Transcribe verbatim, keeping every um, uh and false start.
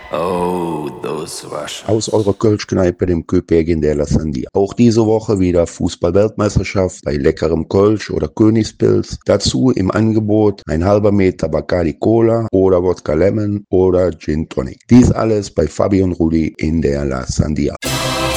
Oh, those Russians. Aus eurer Kölschkneipe, dem Köpegin der La Sandia. Auch diese Woche wieder Fußball-Weltmeisterschaft bei leckerem Kölsch oder Königspilz. Dazu im Angebot ein halber Meter Bacardi Cola oder Wodka Lemon oder Gin Tonic. Dies alles bei Fabi und Rudi in der La Sandia.